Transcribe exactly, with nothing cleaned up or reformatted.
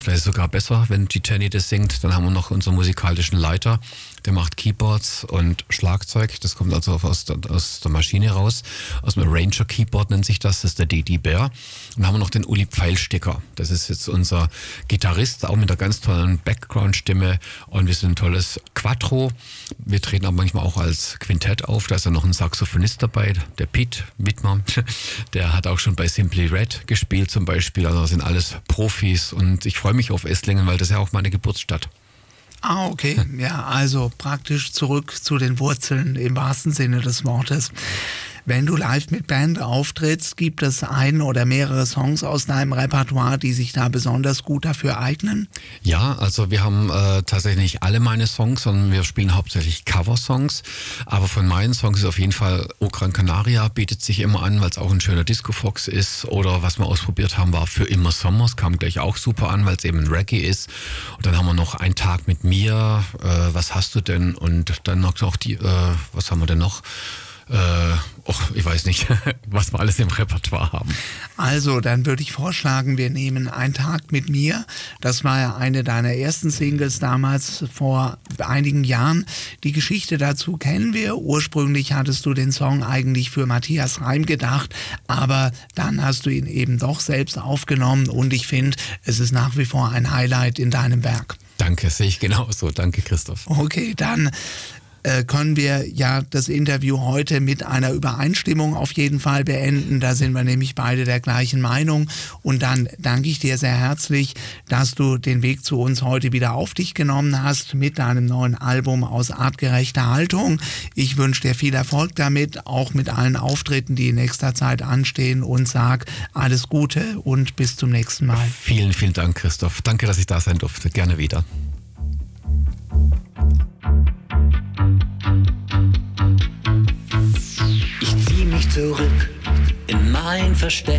Vielleicht sogar besser, wenn die Jenny das singt. Dann haben wir noch unseren musikalischen Leiter, der macht Keyboards und Schlagzeug. Das kommt also aus der, aus der Maschine raus. Aus dem Arranger Keyboard nennt sich das. Das ist der D D Bär. Und dann haben wir noch den Uli Pfeilstecker. Das ist jetzt unser Gitarrist, auch mit einer ganz tollen Background-Stimme. Und wir sind ein tolles Quattro. Wir treten aber manchmal auch als Quintett auf. Da ist ja noch ein Saxophonist dabei, der Pete Wittmer. Der hat auch schon bei Simply Red gespielt zum Beispiel. Also das sind alles Profis. Und ich freue mich auf Esslingen, weil das ist ja auch meine Geburtsstadt. Ah, okay. Ja, also praktisch zurück zu den Wurzeln im wahrsten Sinne des Wortes. Wenn du live mit Band auftrittst, gibt es ein oder mehrere Songs aus deinem Repertoire, die sich da besonders gut dafür eignen? Ja, also wir haben äh, tatsächlich nicht alle meine Songs, sondern wir spielen hauptsächlich Cover-Songs. Aber von meinen Songs ist auf jeden Fall O Gran Canaria, bietet sich immer an, weil es auch ein schöner Disco-Fox ist. Oder was wir ausprobiert haben, war Für immer Sommer. Es kam gleich auch super an, weil es eben ein Reggae ist. Und dann haben wir noch Ein Tag mit mir, äh, Was hast du denn? Und dann noch die, äh, was haben wir denn noch? Äh, oh, ich weiß nicht, was wir alles im Repertoire haben. Also, dann würde ich vorschlagen, wir nehmen Ein Tag mit mir. Das war ja eine deiner ersten Singles damals vor einigen Jahren. Die Geschichte dazu kennen wir. Ursprünglich hattest du den Song eigentlich für Matthias Reim gedacht, aber dann hast du ihn eben doch selbst aufgenommen und ich finde, es ist nach wie vor ein Highlight in deinem Werk. Danke, sehe ich genauso. Danke, Christoph. Okay, dann äh, können wir ja das Interview heute mit einer Übereinstimmung auf jeden Fall beenden. Da sind wir nämlich beide der gleichen Meinung. Und dann danke ich dir sehr herzlich, dass du den Weg zu uns heute wieder auf dich genommen hast mit deinem neuen Album Aus artgerechter Haltung. Ich wünsche dir viel Erfolg damit, auch mit allen Auftritten, die in nächster Zeit anstehen, und sag alles Gute und bis zum nächsten Mal. Vielen, vielen Dank, Christoph. Danke, dass ich da sein durfte. Gerne wieder. Ich zieh mich zurück in mein Versteck.